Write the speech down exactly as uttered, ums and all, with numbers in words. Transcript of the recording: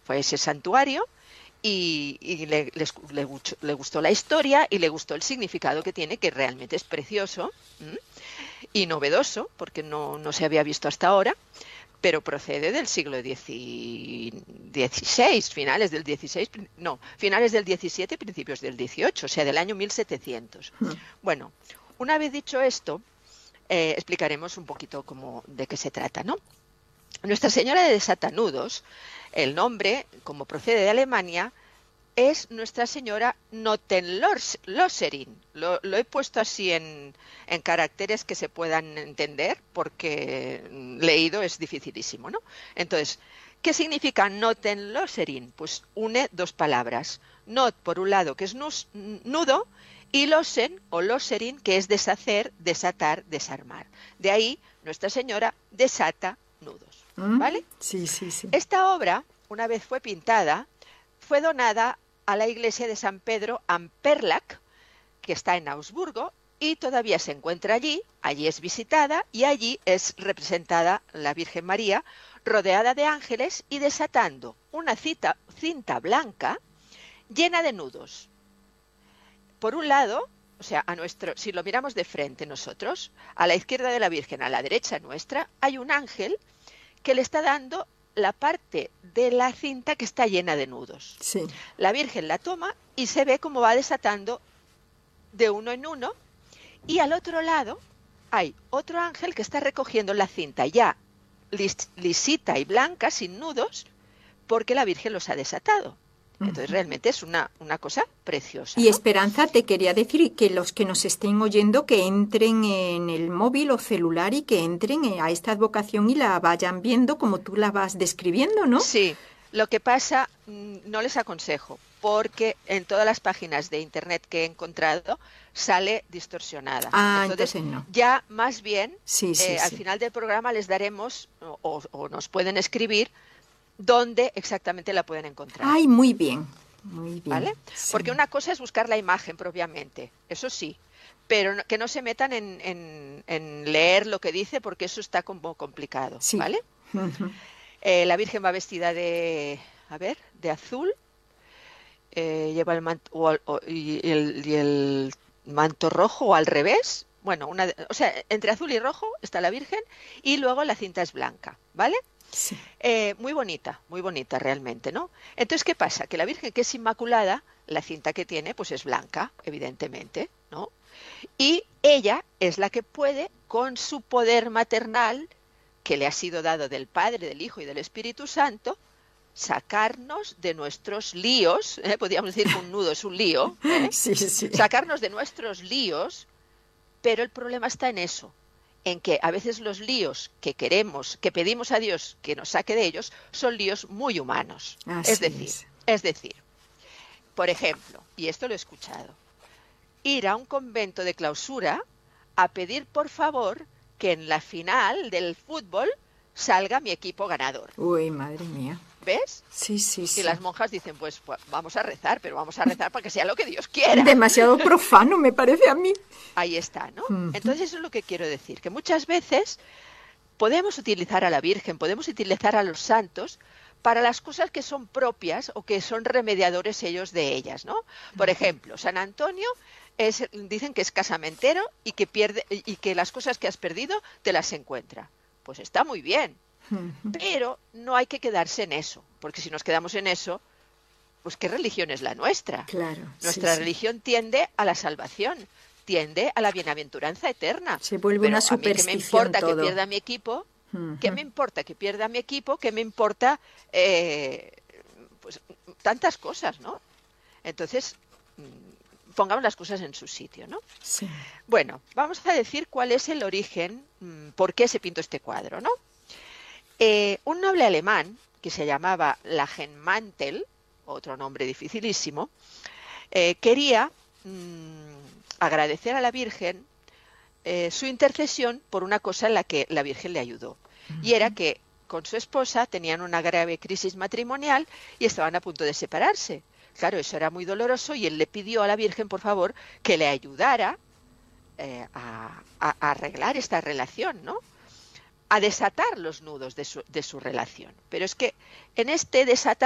fue a ese santuario y, y le, les, le, le gustó la historia y le gustó el significado que tiene, que realmente es precioso, ¿m? Y novedoso, porque no, no se había visto hasta ahora, pero procede del siglo dieciséis, finales del dieciséis, no, finales del diecisiete, principios del dieciocho, o sea, del año mil setecientos. Hmm. Bueno, una vez dicho esto, eh, explicaremos un poquito cómo, de qué se trata, ¿no? Nuestra Señora de Desatanudos, el nombre, como procede de Alemania, es Nuestra Señora Notenlöserin. Lo, lo he puesto así en, en caracteres que se puedan entender, porque leído es dificilísimo, ¿no? Entonces, ¿qué significa Notenlöserin? Pues une dos palabras. Not, por un lado, que es nus, nudo, y losen o loserin, que es deshacer, desatar, desarmar. De ahí, Nuestra Señora desata nudos, ¿vale? Sí, sí, sí. Esta obra, una vez fue pintada, fue donada a la iglesia de San Pedro am Perlach, que está en Augsburgo, y todavía se encuentra allí, allí es visitada, y allí es representada la Virgen María, rodeada de ángeles y desatando una cita, cinta blanca llena de nudos. Por un lado, o sea, a nuestro, si lo miramos de frente nosotros, a la izquierda de la Virgen, a la derecha nuestra, hay un ángel que le está dando la parte de la cinta que está llena de nudos. Sí. La Virgen la toma y se ve cómo va desatando de uno en uno, y al otro lado hay otro ángel que está recogiendo la cinta ya lis, lisita y blanca, sin nudos, porque la Virgen los ha desatado. Entonces realmente es una, una cosa preciosa. Y ¿no? Esperanza, te quería decir que los que nos estén oyendo que entren en el móvil o celular y que entren a esta advocación y la vayan viendo como tú la vas describiendo, ¿no? Sí, lo que pasa, no les aconsejo, porque en todas las páginas de internet que he encontrado sale distorsionada. Ah, entonces, entonces no. Ya más bien, sí, sí, eh, sí. al final del programa les daremos, o, o nos pueden escribir, dónde exactamente la pueden encontrar. Ay, muy bien, muy bien. ¿Vale? Sí. Porque una cosa es buscar la imagen propiamente, eso sí, pero que no se metan en, en, en leer lo que dice, porque eso está como complicado, sí. ¿vale? Uh-huh. Eh, la Virgen va vestida de, a ver, de azul, eh, lleva el manto, o, o, y, el, y el manto rojo, o al revés, bueno, una, o sea, entre azul y rojo está la Virgen, y luego la cinta es blanca, ¿vale? Sí. Eh, muy bonita, muy bonita realmente, ¿no? Entonces, ¿qué pasa? Que la Virgen, que es inmaculada, la cinta que tiene, pues es blanca, evidentemente, ¿no? Y ella es la que puede, con su poder maternal, que le ha sido dado del Padre, del Hijo y del Espíritu Santo, sacarnos de nuestros líos, ¿eh? Podríamos decir que un nudo es un lío, ¿eh? Sí, sí. Sacarnos de nuestros líos, pero el problema está en eso, en que a veces los líos que queremos, que pedimos a Dios que nos saque de ellos, son líos muy humanos. Así es decir, es. es decir, por ejemplo, y esto lo he escuchado, ir a un convento de clausura a pedir por favor que en la final del fútbol salga mi equipo ganador. Uy, madre mía. ¿Ves? Sí, sí, sí. Y las monjas dicen, pues, pues vamos a rezar, pero vamos a rezar para que sea lo que Dios quiera. Demasiado profano, me parece a mí. Ahí está, ¿no? Uh-huh. Entonces eso es lo que quiero decir, que muchas veces podemos utilizar a la Virgen, podemos utilizar a los santos para las cosas que son propias o que son remediadores ellos de ellas, ¿no? Por ejemplo, San Antonio es, dicen que es casamentero y que pierde y que las cosas que has perdido te las encuentra. Pues está muy bien, uh-huh. Pero no hay que quedarse en eso, porque si nos quedamos en eso, pues ¿qué religión es la nuestra? Claro. Nuestra sí, religión sí. tiende a la salvación, tiende a la bienaventuranza eterna. Se vuelve pero una a mí que me importa todo. que pierda mi equipo, uh-huh. ¿qué me importa que pierda mi equipo? ¿Qué me importa eh, pues tantas cosas, ¿no? Entonces, pongamos las cosas en su sitio, ¿no? Sí. Bueno, vamos a decir cuál es el origen, por qué se pintó este cuadro, ¿no? Eh, un noble alemán que se llamaba Langenmantel, otro nombre dificilísimo, eh, quería mmm, agradecer a la Virgen eh, su intercesión por una cosa en la que la Virgen le ayudó. Uh-huh. Y era que con su esposa tenían una grave crisis matrimonial y estaban a punto de separarse. Claro, eso era muy doloroso y él le pidió a la Virgen, por favor, que le ayudara eh, a, a, a arreglar esta relación, ¿no? A desatar los nudos de su, de su relación. Pero es que en este desatar